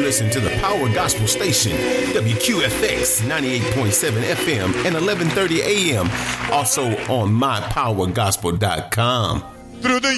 listen to the Power Gospel Station, WQFX 98.7 FM and 1130 AM. Also on mypowergospel.com. Through the